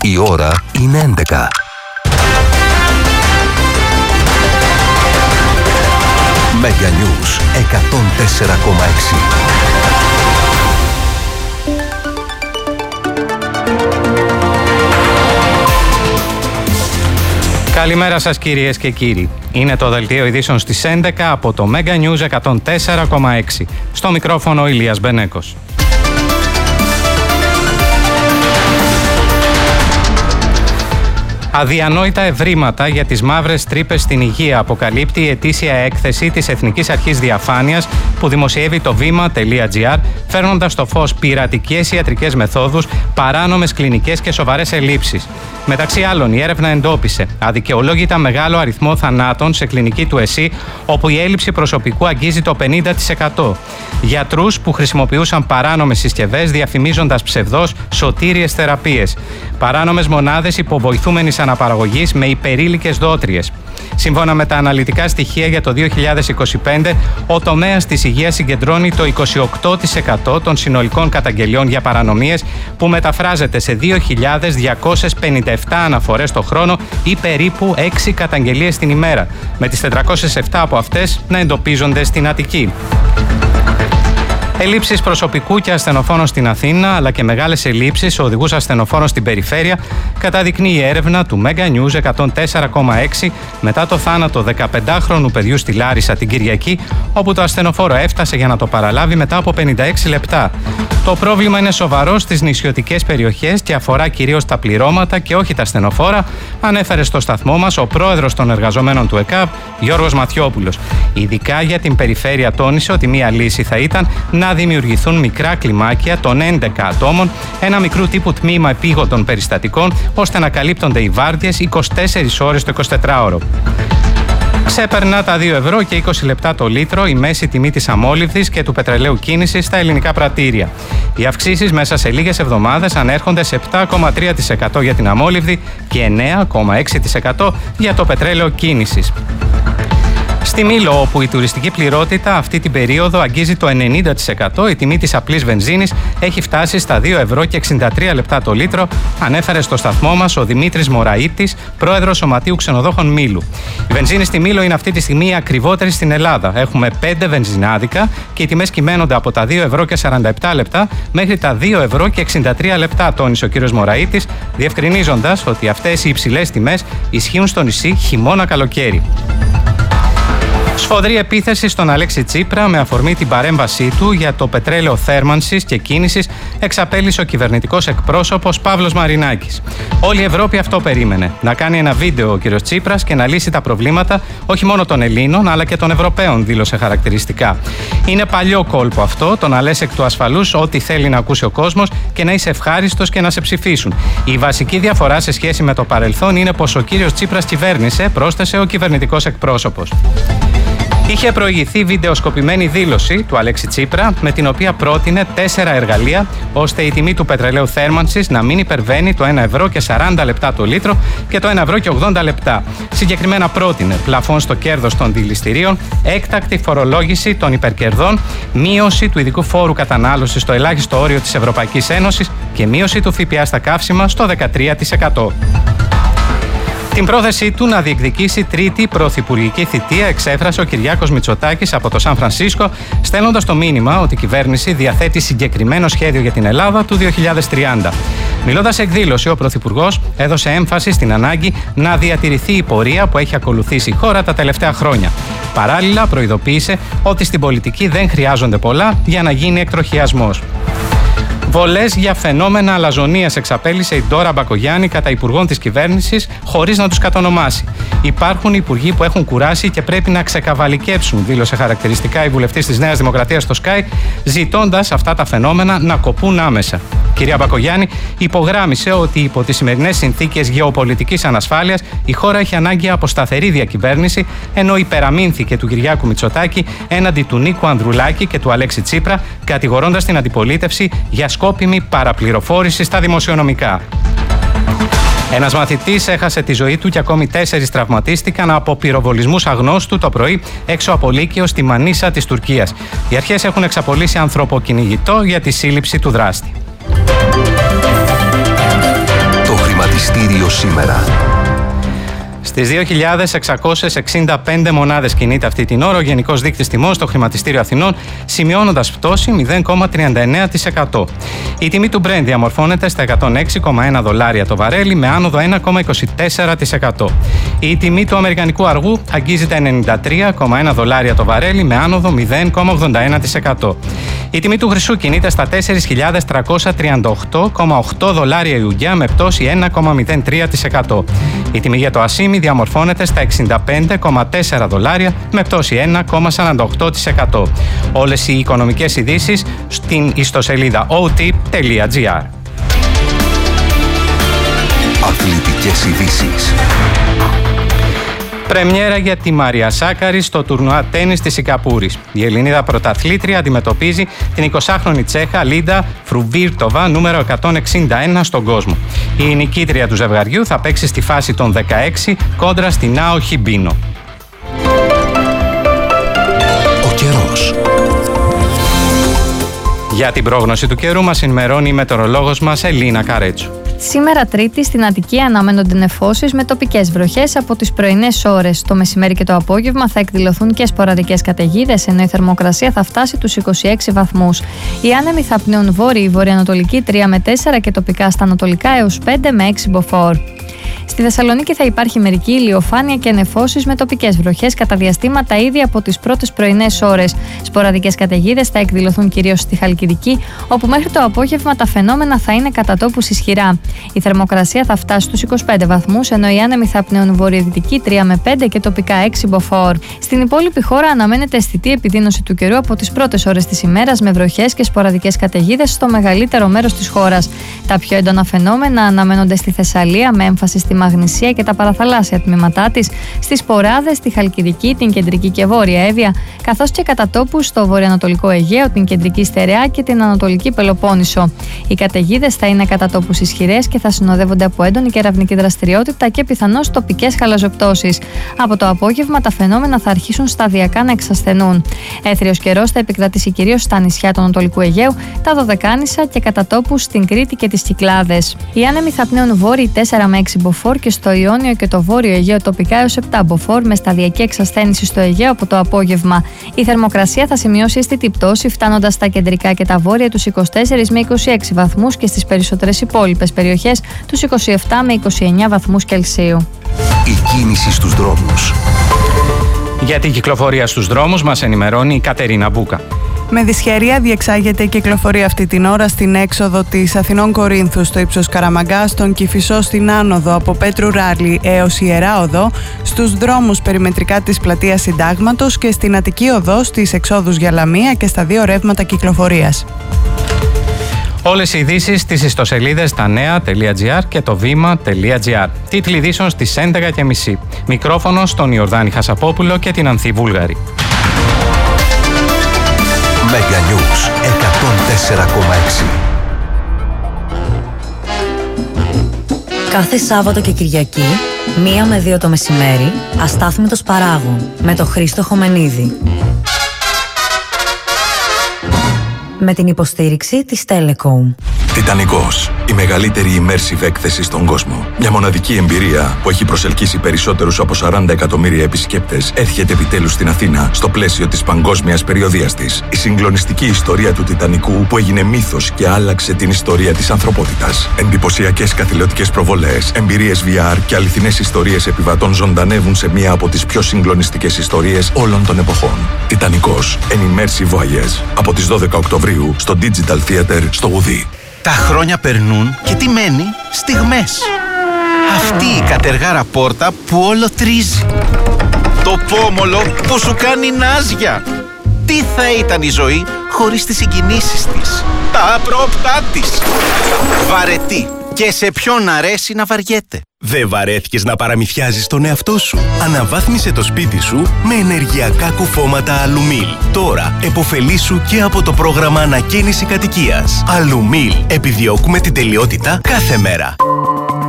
Η ώρα είναι 11. Mega News 104,6. Καλημέρα σας κυρίες και κύριοι. Είναι το δελτίο ειδήσεων στις 11 από το Mega News 104,6. Στο μικρόφωνο ο Ηλίας Μπενέκος. Αδιανόητα ευρήματα για τις μαύρες τρύπες στην υγεία αποκαλύπτει η ετήσια έκθεση της Εθνικής Αρχής Διαφάνειας που δημοσιεύει το βήμα.gr, φέρνοντας στο φως πειρατικές ιατρικές μεθόδους, παράνομες κλινικές και σοβαρές ελλείψεις. Μεταξύ άλλων, η έρευνα εντόπισε αδικαιολόγητα μεγάλο αριθμό θανάτων σε κλινική του ΕΣΥ, όπου η έλλειψη προσωπικού αγγίζει το 50%. Γιατρούς που χρησιμοποιούσαν παράνομες συσκευές διαφημίζοντας ψευδώς σωτήριες θεραπείες. Παράνομες μονάδες υποβοηθούμενης αναπαραγωγής με υπερήλικες δότριες. Σύμφωνα με τα αναλυτικά στοιχεία για το 2025, ο τομέας της υγείας συγκεντρώνει το 28% των συνολικών καταγγελιών για παρανομίες, που μεταφράζεται σε 2.257 αναφορές το χρόνο ή περίπου 6 καταγγελίες την ημέρα, με τις 407 από αυτές να εντοπίζονται στην Αττική. Ελλείψεις προσωπικού και ασθενοφόρων στην Αθήνα, αλλά και μεγάλες ελλείψεις οδηγούς ασθενοφόρων στην περιφέρεια, καταδεικνύει η έρευνα του Mega News 104,6 μετά το θάνατο 15χρονου παιδιού στη Λάρισα την Κυριακή, όπου το ασθενοφόρο έφτασε για να το παραλάβει μετά από 56 λεπτά. Το πρόβλημα είναι σοβαρό στις νησιωτικές περιοχές και αφορά κυρίως τα πληρώματα και όχι τα ασθενοφόρα, ανέφερε στο σταθμό μας ο πρόεδρος των εργαζομένων του ΕΚΑΒ, Γιώργος Μαθιόπουλος. Ειδικά για την περιφέρεια τόνισε ότι μία λύση θα ήταν να δημιουργηθούν μικρά κλιμάκια των 11 ατόμων, ένα μικρού τύπου τμήμα επίγοντων περιστατικών, ώστε να καλύπτονται οι βάρδιες 24 ώρες το 24ωρο. Ξέπερνα τα 2 ευρώ και 20 λεπτά το λίτρο η μέση τιμή της αμόλυβδης και του πετρελαίου κίνησης στα ελληνικά πρατήρια. Οι αυξήσεις μέσα σε λίγες εβδομάδες ανέρχονται σε 7,3% για την αμόλυβδη και 9,6% για το πετρέλαιο κίνησης. Στη Μήλο, όπου η τουριστική πληρότητα αυτή την περίοδο αγγίζει το 90%, η τιμή της απλής βενζίνης έχει φτάσει στα 2 ευρώ και 63 λεπτά το λίτρο, ανέφερε στο σταθμό μας ο Δημήτρης Μωραΐτης, πρόεδρος Σωματείου Ξενοδόχων Μήλου. Η βενζίνη στη Μήλο είναι αυτή τη στιγμή η ακριβότερη στην Ελλάδα. Έχουμε 5 βενζινάδικα και οι τιμές κυμαίνονται από τα 2 ευρώ και 47 λεπτά μέχρι τα 2 ευρώ και 63 λεπτά, τόνισε ο κ. Μωραΐτης, διευκρινίζοντας ότι αυτές οι υψηλές τιμές ισχύουν στο νησί χειμώνα-καλοκαίρι. Σφοδρή επίθεση στον Αλέξη Τσίπρα με αφορμή την παρέμβασή του για το πετρέλαιο θέρμανσης και κίνησης εξαπέλυσε ο κυβερνητικός εκπρόσωπος Παύλος Μαρινάκης. Όλη η Ευρώπη αυτό περίμενε. Να κάνει ένα βίντεο ο κ. Τσίπρας και να λύσει τα προβλήματα όχι μόνο των Ελλήνων αλλά και των Ευρωπαίων, δήλωσε χαρακτηριστικά. Είναι παλιό κόλπο αυτό, το να λες εκ του ασφαλούς ό,τι θέλει να ακούσει ο κόσμος και να είσαι ευχάριστος και να σε ψηφίσουν. Η βασική διαφορά σε σχέση με το παρελθόν είναι πως ο κ. Τσίπρας κυβέρνησε, πρόσθεσε ο κυβερνητικός εκπρόσωπος. Είχε προηγηθεί βιντεοσκοπημένη δήλωση του Αλέξη Τσίπρα, με την οποία πρότεινε 4 εργαλεία ώστε η τιμή του πετρελαίου θέρμανσης να μην υπερβαίνει το 1 ευρώ και 40 λεπτά το λίτρο και το 1 ευρώ και 80 λεπτά. Συγκεκριμένα πρότεινε πλαφόν στο κέρδος των δηληστηρίων, έκτακτη φορολόγηση των υπερκερδών, μείωση του ειδικού φόρου κατανάλωσης στο ελάχιστο όριο της Ευρωπαϊκής Ένωσης και μείωση του ΦΠΑ στα καύσιμα στο 13%. Την πρόθεσή του να διεκδικήσει τρίτη πρωθυπουργική θητεία εξέφρασε ο Κυριάκος Μητσοτάκης από το Σαν Φρανσίσκο, στέλνοντας το μήνυμα ότι η κυβέρνηση διαθέτει συγκεκριμένο σχέδιο για την Ελλάδα του 2030. Μιλώντας σε εκδήλωση, ο Πρωθυπουργός έδωσε έμφαση στην ανάγκη να διατηρηθεί η πορεία που έχει ακολουθήσει η χώρα τα τελευταία χρόνια. Παράλληλα, προειδοποίησε ότι στην πολιτική δεν χρειάζονται πολλά για να γίνει εκτροχιασμός. Βολές για φαινόμενα αλαζονίας εξαπέλυσε η Ντόρα Μπακογιάννη κατά υπουργών της κυβέρνησης, χωρίς να τους κατονομάσει. Υπάρχουν υπουργοί που έχουν κουράσει και πρέπει να ξεκαβαλικέψουν, δήλωσε χαρακτηριστικά η βουλευτής της Νέας Δημοκρατίας στο Sky, ζητώντας αυτά τα φαινόμενα να κοπούν άμεσα. Κυρία Μπακογιάννη υπογράμμισε ότι υπό τις σημερινές συνθήκες γεωπολιτικής ανασφάλειας η χώρα έχει ανάγκη από σταθερή διακυβέρνηση, ενώ υπεραμείνθηκε του Κυριάκου Μητσοτάκη έναντι του Νίκου Ανδρουλάκη και του Αλέξη Τσίπρα, κατηγορώντας την αντιπολίτευση για σκόπιμη παραπληροφόρηση στα δημοσιονομικά. Ένας μαθητής έχασε τη ζωή του και ακόμη 4 τραυματίστηκαν από πυροβολισμούς αγνώστου το πρωί έξω από Λύκειο στη Μανίσα της Τουρκίας. Οι αρχές έχουν εξαπολύσει ανθρωποκυνηγητό για τη σύλληψη του δράστη. Το χρηματιστήριο εισιτήριο σήμερα. Στις 2.665 μονάδες κινείται αυτή την ώρα ο Γενικός Δείκτης Τιμών στο Χρηματιστήριο Αθηνών, σημειώνοντας πτώση 0,39%. Η τιμή του Brent διαμορφώνεται στα $106,1 το βαρέλι με άνοδο 1,24%. Η τιμή του Αμερικανικού αργού αγγίζει τα $93,1 το βαρέλι με άνοδο 0,81%. Η τιμή του χρυσού κινείται στα $4.338,8 Ιουγιά με πτώση 1,03%. Η τιμή για το ασίμι διαμορφώνεται στα $65,4 με πτώση 1,48%. Όλες οι οικονομικές ειδήσεις στην ιστοσελίδα ot.gr. Αθλητικές ειδήσεις. Πρεμιέρα για τη Μαρία Σάκαρη στο τουρνουά τένις της Σικαπούρης. Η Ελληνίδα πρωταθλήτρια αντιμετωπίζει την 20χρονη Τσέχα Λίντα Φρουβίρτοβα, νούμερο 161 στον κόσμο. Η νικήτρια του ζευγαριού θα παίξει στη φάση των 16 κόντρα στη Νάο Χιμπίνο. Ο καιρός. Για την πρόγνωση του καιρού μας ενημερώνει η μετεωρολόγος μας Ελίνα Καρέτσου. Σήμερα Τρίτη στην Αττική αναμένονται νεφώσεις με τοπικές βροχές από τις πρωινές ώρες. Το μεσημέρι και το απόγευμα θα εκδηλωθούν και σποραδικές καταιγίδες, ενώ η θερμοκρασία θα φτάσει τους 26 βαθμούς. Οι άνεμοι θα πνέουν βόρειοι, βορειοανατολική 3 με 4 και τοπικά στα ανατολικά έως 5 με 6 μποφόρ. Στη Θεσσαλονίκη θα υπάρχει μερική ηλιοφάνεια και νεφώσεις με τοπικές βροχές κατά διαστήματα ήδη από τις πρώτες πρωινές ώρες. Σποραδικές καταιγίδες θα εκδηλωθούν κυρίως στη Χαλκιδική, όπου μέχρι το απόγευμα τα φαινόμενα θα είναι κατά τόπους ισχυρά. Η θερμοκρασία θα φτάσει στους 25 βαθμούς, ενώ οι άνεμοι θα πνέουν βορειοδυτική 3 με 5 και τοπικά 6 μποφόρ. Στην υπόλοιπη χώρα αναμένεται αισθητή επιδείνωση του καιρού από τις πρώτες ώρες της ημέρας, με βροχές και σποραδικές καταιγίδες στο μεγαλύτερο μέρος της χώρας. Τα πιο έντονα φαινόμενα αναμένονται στη Θεσσαλία, με έμφαση στη Μαγνησία και τα παραθαλάσσια τμήματά της, στις Ποράδες, στη Χαλκιδική, την κεντρική και βόρεια Εύβοια, καθώς και κατά τόπους στο βορειοανατολικό Αιγαίο, την κεντρική Στερεά και την ανατολική Πελοπόννησο. Οι καταιγίδες θα είναι κατά τόπους ισχυρές και θα συνοδεύονται από έντονη κεραυνική δραστηριότητα και πιθανώς τοπικές χαλαζοπτώσεις. Από το απόγευμα τα φαινόμενα θα αρχίσουν σταδιακά να εξασθενούν. Έθριος καιρός θα επικρατήσει κυρίως στα νησιά του Ανατολικού Αιγαίου, τα Δωδεκάνησα και κατά τόπους στην Κρήτη και τις Κυκλάδες. Οι άνεμοι θα πνέουν βόρειοι 4 με 6 μποφόρ και στο Ιόνιο και το Βόρειο Αιγαίο τοπικά έως 7 μποφόρ, με σταδιακή εξασθένηση στο Αιγαίο από το απόγευμα. Η θερμοκρασία θα σημειώσει αισθητή πτώση, φτάνοντας στα κεντρικά και τα βόρεια τους 24 με 26 βαθμούς και στις περισσότερες υπόλοιπες περιοχές τους 27 με 29 βαθμούς Κελσίου. Η κίνηση στους δρόμους. Για την κυκλοφορία στους δρόμους μας ενημερώνει η Κατερίνα Μπούκα. Με δυσχερία διεξάγεται η κυκλοφορία αυτή την ώρα στην έξοδο της Αθηνών Κορίνθου στο ύψος Καραμαγκά, στον Κηφισό στην άνοδο από Πέτρου Ράλη έως Ιερά Οδό, στους δρόμους περιμετρικά της Πλατείας Συντάγματος και στην Αττική Οδό στις εξόδους για Λαμία και στα δύο ρεύματα κυκλοφορίας. Όλες οι ειδήσεις στις ιστοσελίδες tanea.gr και το vima.gr. Τίτλοι ειδήσεων στις 11:30. Μικρόφωνο στον Ιορδάνη Χασαπόπουλο και την Ανθή Βούλγαρη. Μέγα Νιούς 104,6. Κάθε Σάββατο και Κυριακή, 1 με 2 το μεσημέρι, Αστάθμητος Παράγων, με τον Χρήστο Χομενίδη. Με την υποστήριξη της Telecom. Τιτανικός, η μεγαλύτερη immersive έκθεση στον κόσμο. Μια μοναδική εμπειρία που έχει προσελκύσει περισσότερους από 40 εκατομμύρια επισκέπτες, έρχεται επιτέλους στην Αθήνα στο πλαίσιο της παγκόσμιας περιοδείας της. Η συγκλονιστική ιστορία του Τιτανικού που έγινε μύθος και άλλαξε την ιστορία της ανθρωπότητας. Εντυπωσιακές καθηλωτικές προβολές, εμπειρίες VR και αληθινές ιστορίες επιβατών ζωντανεύουν σε μία από τις πιο συγκλονιστικές ιστορίες όλων των εποχών. Τιτανικός, an immersive voyage. Από τις 12 Οκτωβρίου στο Digital Theater στο Ουδί. Τα χρόνια περνούν και τι μένει? Στιγμές. Αυτή η κατεργάρα πόρτα που όλο τρίζει. Το πόμολο που σου κάνει νάζια. Τι θα ήταν η ζωή χωρίς τις συγκινήσεις της, τα απρόπτά της. Βαρετή. Και σε ποιον αρέσει να βαριέται. Δεν βαρέθηκες να παραμυθιάζεις τον εαυτό σου? Αναβάθμισε το σπίτι σου με ενεργειακά κουφώματα Αλουμίλ. Τώρα επωφελήσου και από το πρόγραμμα ανακαίνιση κατοικίας. Αλουμίλ. Επιδιώκουμε την τελειότητα κάθε μέρα.